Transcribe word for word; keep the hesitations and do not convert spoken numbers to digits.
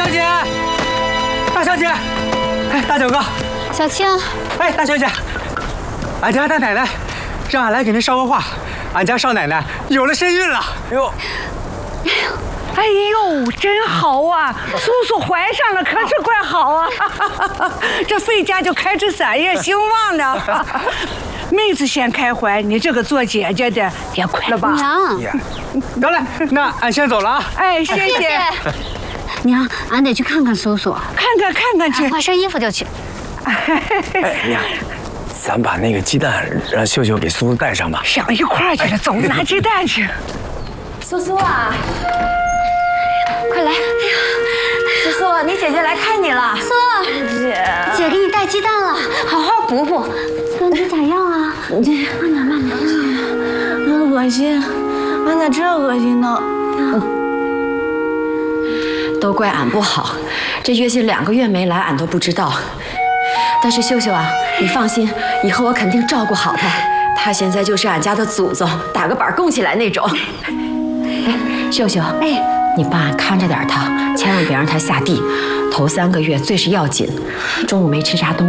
姐，大小姐，哎，大九哥， 小青， 哎，大小姐，俺家大奶奶让俺来给您捎个话，俺家少奶奶有了身孕了。哎呦， 哎呦，真好啊！叔叔怀上了，可是怪好啊！这费家就开枝散叶兴旺了。妹子先开怀，你这个做姐姐的也快了吧？ 娘， 得嘞，那俺先走了啊。 哎，谢谢。 娘，俺得去看看叔叔， 看看看看去。 换身衣服就去。 哎，娘，咱把那个鸡蛋让秀秀给苏苏带上吧。 想一块儿去了，走，拿鸡蛋去。 苏苏啊， 快来！ 苏苏，你姐姐来看你了。 苏， 姐， 姐给你带鸡蛋了，好好补补。哥，你咋样啊？这慢点慢点。 嗯，恶心，俺咋这恶心呢？都怪俺不好，这月经两个月没来，俺都不知道。但是秀秀啊，你放心，以后我肯定照顾好她。她现在就是俺家的祖宗，打个板供起来那种。哎，秀秀，哎，你帮俺看着点她，千万别让她下地。头三个月最是要紧，中午没吃啥东西。